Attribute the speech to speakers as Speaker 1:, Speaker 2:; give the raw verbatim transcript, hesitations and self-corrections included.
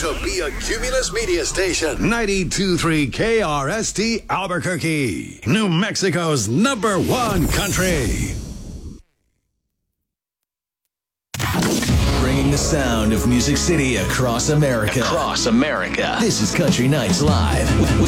Speaker 1: to be a Cumulus Media Station. ninety-two point three K R S T Albuquerque, New Mexico's number one country.
Speaker 2: Bringing the sound of Music City across America. Across America. This is Country Nights Live.